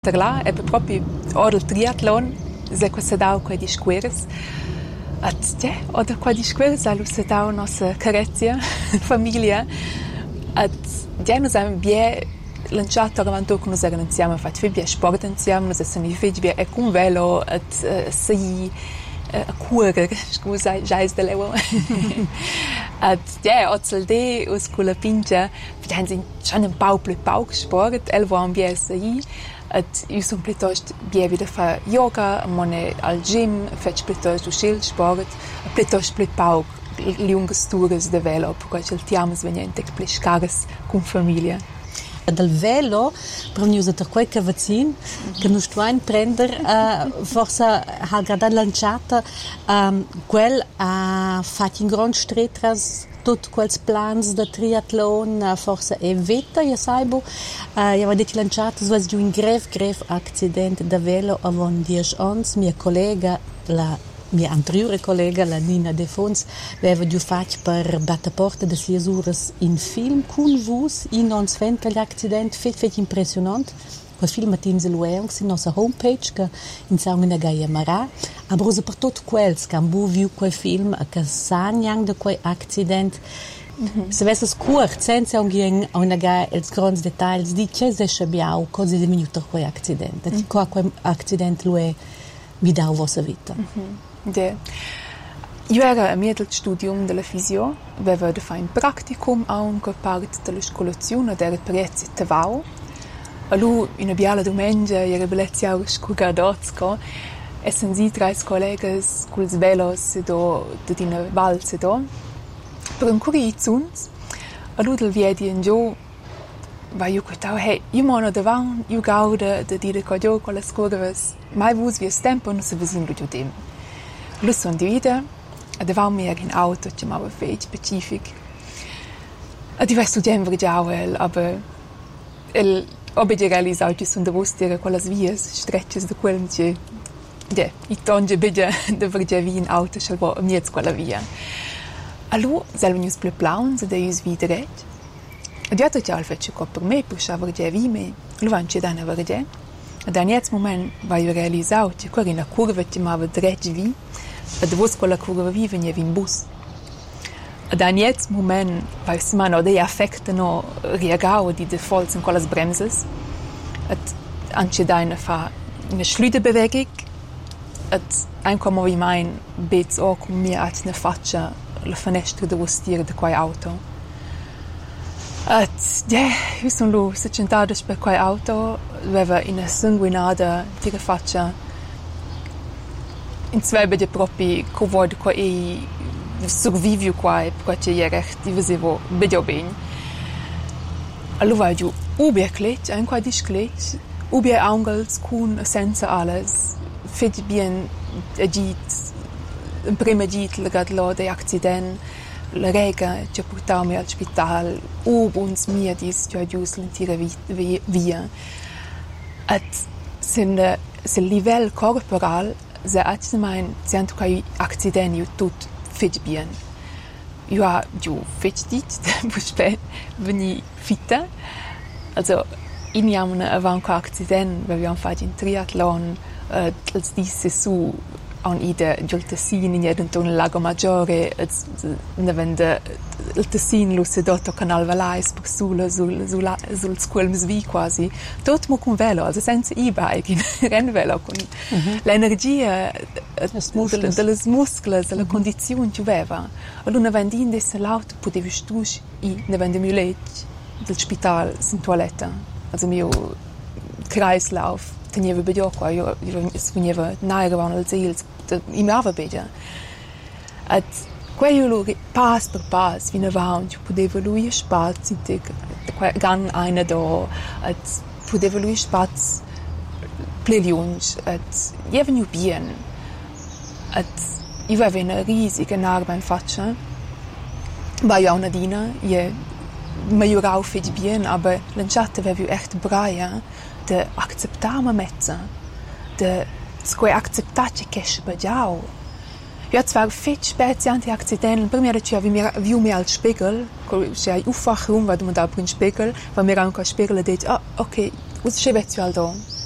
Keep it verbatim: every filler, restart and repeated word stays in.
Là è proprio ora il triathlon, se questa dau quei di squares. At ja, oder quei di squares allo se dau nostra carezia famiglia. At ja nos am bien lanciato avanti con nos erano insieme, fatto fibia sport insieme, nos essere fibia e con velo at uh, sei a correr, scusa, già è delle at ja, ozel de us con la pincha, wir sind schon ein Bau plus Bau sport, el war am bien sei. At io sono piuttosto bien wieder fa yoga, mone al gym, faccio piuttosto uscil sport, piuttosto più pau lunghe tours de velo, perché il tiamo sveniente più scares con famiglia. Dal velo, per noi è qualche vaccino che noi stiamo prendere, uh, forse ha già lanciato, um, quel ha fatto in grande stretta tutti quei plans da triathlon, forse è vita, io saibo. Uh, io avevo detto lanciato, so è un grave, grave accidente da velo avon dieci anni. Mia collega, la mia anteriore collega, la Nina De Fons, aveva già fatto per Battaporta de sei ore in film con vus, in ons fente l'accidente, fet, fet impressionante. Quel film tens lo è anche sulla nostra homepage, che insieme a Gaia Marà. Aber also per tutti quelli che hanno visto quel film, che sanno di quel accidente, mm-hmm. Se avesse corto, senza andare a una Gaia i grandi dettagli, di che se abbiamo, cosa è venuto quel accidente. Mm-hmm. Qua quel accidente lo è guidato la vostra vita. Mm-hmm. Yeah. Io ero a mio del studium della fisio, avevo da fare un practicum anche parte della scolazione, ed era per essi tavao. Allora, in una biala domenica, era bellezza a scugadozco, e sono sì tre colleghi con i velos do, di una valse do. Per un curri zuns, allora del vedi in giù, va io quitau, hey, io mono davanti, io gauda di dire che io con le scuole, mai vus vi tempo non si visino giù dem. Allora sono di vita, e davanti mi era in auto, chiamava fei specific. E di questo tempo già, aber il Ob ich realizzato che sono devosti quelle vie strecce da quel che ja, i tonge bege da verge vi in auto che va a miez quella via. Allora, selber news più plauns da us vi direct. E già tutto al fece co per me, per verge vi me. Lo van che da na verge. E da niez moment va io realizzato che quella in la curva che ma direct vi, e devos quella curva vi venia in bus. E da niez moment va es man o dei affekte no reagau di de volts in quelles bremses. Et anche da eine fa eine Schlüdebewegung. Et ein come vi mein bets o con mia at ne faccia la finestra de vostire de quai auto. Et ja, io sono lu se centado per quai auto, aveva una sanguinada tira faccia. In zwei bede propri co vod qua e survivio qua perché è recht di vesevo bedio ben. Allora io uberklet, ein qua disklet, uber angels con senza alles. Fet bien agit in prima git legat lo de accident, la rega che portami al spital, ub uns mia dis ja gius lentire via. At sin se livel corporal se at mein sento kai accident io tut fit bien. Io ha giù fit dit, poi veni fitta. Also iniamo un avanco accident, weil wir haben fatto in triathlon, äh, als disse su an ide giul Tessin in jeden ton Lago Maggiore, als ne vende il Tessin lo sedotto Canal Valais per sulla sul sul sul squelms vi quasi. Tot mo con velo, also senza e-bike, in renvelo con mm-hmm. l'energia delle delle muscole, della mm-hmm. condizione che aveva. Allora vende in desse l'auto potevi tu i ne vende mulet del spital in toiletta. Also mio Kreislauf teneva bedio qua, io veniva naira al zeel, i mava bedia. At quello pas per pas, vina vaun, poteva lui spazio, gan eine da, at poteva lui spazio pleliunge, at io veniu bien, at io aveva una riesiga narba in faccia, va io una dina, io majorau fit bien, aber lanciata avevo echt braia, de acceptama mezza, de square acceptace che sbagliao. Io zwar fit spezianti accidenten, prima che vi viu mi al spiegel, se hai ufach rum, vado da prin spiegel, va mi ranco a spiegel e det, ah, ok, us che vezio al do.